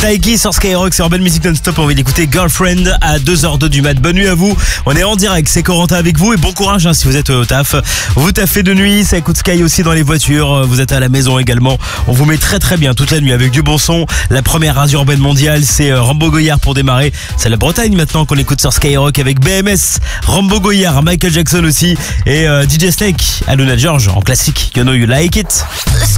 Traiki sur Skyrock, c'est Urban Music Non-Stop. On va d'écouter Girlfriend à 2h02 du mat. Bonne nuit à vous. On est en direct, c'est Corentin avec vous et bon courage si vous êtes au taf. Vous taffez de nuit, ça écoute Sky aussi dans les voitures. Vous êtes à la maison également. On vous met très bien toute la nuit avec du bon son. La première radio urbaine mondiale, c'est Rambo Goyard pour démarrer. C'est la Bretagne maintenant qu'on écoute sur Skyrock avec BMS, Rambo Goyard, Michael Jackson aussi et DJ Snake, Aluna George en classique. You know you like it.